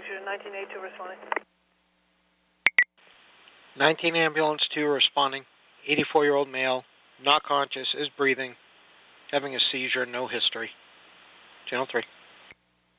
seizure, 1982 responding. 19 ambulance 2 responding. 84-year-old male, not conscious, is breathing, having a seizure, no history. Channel 3.